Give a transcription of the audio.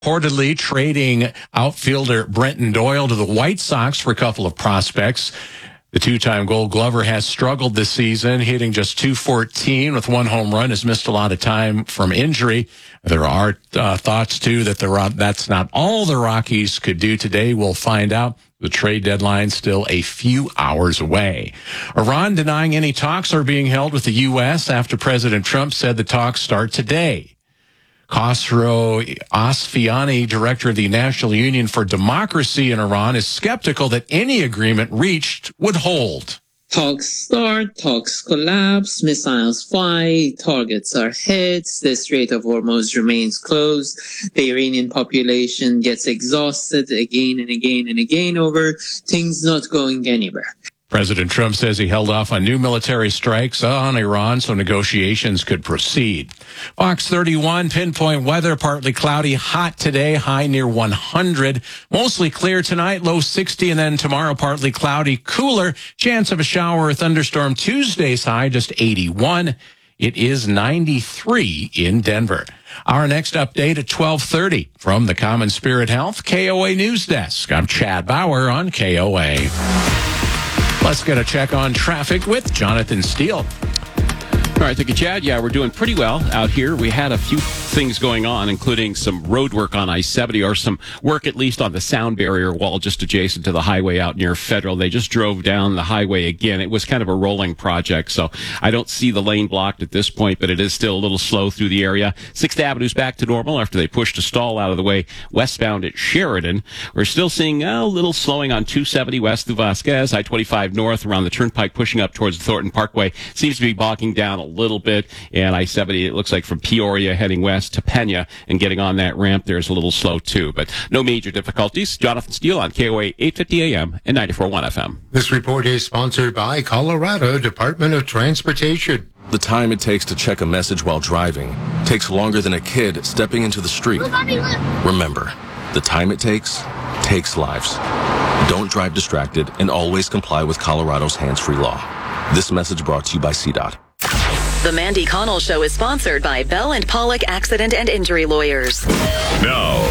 reportedly trading outfielder Brenton Doyle to the White Sox for a couple of prospects. The two-time Gold Glover has struggled this season, hitting just .214 with one home run, has missed a lot of time from injury. There are thoughts, too, that that's not all the Rockies could do today. We'll find out. The trade deadline still a few hours away. Iran denying any talks are being held with the U.S. after President Trump said the talks start today. Khosrow Asfiani, director of the National Union for Democracy in Iran, is skeptical that any agreement reached would hold. Talks start, talks collapse, missiles fly, targets are hit, the Strait of Hormuz remains closed, the Iranian population gets exhausted again and again and again over things not going anywhere. President Trump says he held off on new military strikes on Iran so negotiations could proceed. Fox 31, pinpoint weather, partly cloudy, hot today, high near 100. Mostly clear tonight, low 60, and then tomorrow partly cloudy, cooler. Chance of a shower or thunderstorm Tuesday's high, just 81. It is 93 in Denver. Our next update at 12:30 from the Common Spirit Health KOA News Desk. I'm Chad Bauer on KOA. Let's get a check on traffic with Jonathan Steele. All right, thank you, Chad. Yeah, we're doing pretty well out here. We had a few things going on, including some road work on I-70, or some work at least on the sound barrier wall just adjacent to the highway out near Federal. They just drove down the highway again. It was kind of a rolling project, so I don't see the lane blocked at this point, but it is still a little slow through the area. 6th Avenue's back to normal after they pushed a stall out of the way westbound at Sheridan. We're still seeing a little slowing on 270 west through Vasquez, I-25 north around the turnpike pushing up towards the Thornton Parkway. Seems to be bogging down a little bit, and I-70, it looks like from Peoria heading west to Pena and getting on that ramp there's a little slow too, but no major difficulties. Jonathan Steele on KOA 850 AM and 94.1 FM. This report is sponsored by Colorado Department of Transportation. The time it takes to check a message while driving takes longer than a kid stepping into the street. Remember, the time it takes lives. Don't drive distracted and always comply with Colorado's hands-free law. This message brought to you by CDOT. The Mandy Connell Show is sponsored by Bell and Pollock Accident and Injury Lawyers. Now,